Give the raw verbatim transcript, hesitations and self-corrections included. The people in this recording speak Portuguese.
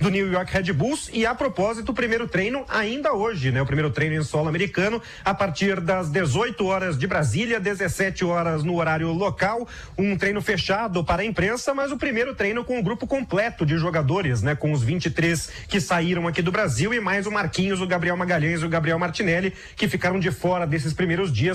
do New York Red Bulls. E a propósito, o primeiro treino ainda hoje, né? O primeiro treino em solo americano, a partir das dezoito horas de Brasília, dezessete horas no horário local, um treino fechado para a imprensa, mas o primeiro treino com o grupo completo de jogadores, né? Com os vinte e três que saíram aqui do Brasil e mais o Marquinhos, o Gabriel Magalhães e o Gabriel Martinelli, que ficaram de fora desses primeiros dias